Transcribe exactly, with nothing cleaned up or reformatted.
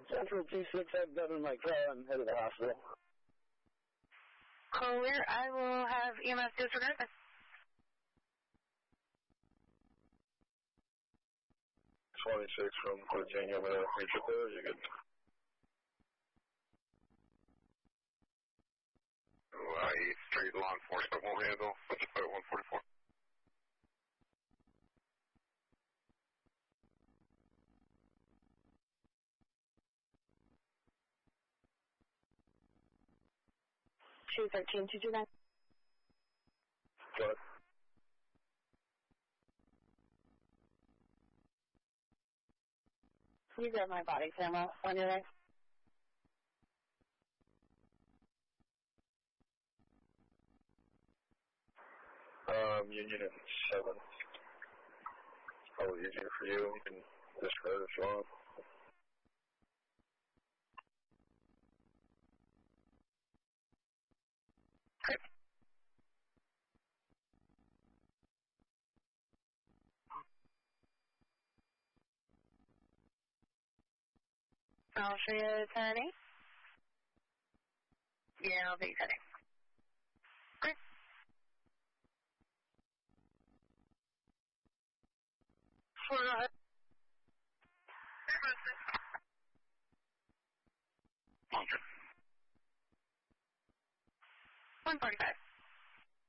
Central G six, I've got in my car. I'm headed to the hospital. Clear. I will have E M S disregard. twenty-six from Virginia. I'm going to reach you there. You're good. Uh, East Street law enforcement will handle. What's your foot one forty-four? two thirteen, two two nine. What? You got my body camera on your way. Um, Union at seven. It's probably easier for you. You can discard if you want. I'll show you the attorney. Yeah, I'll be sitting.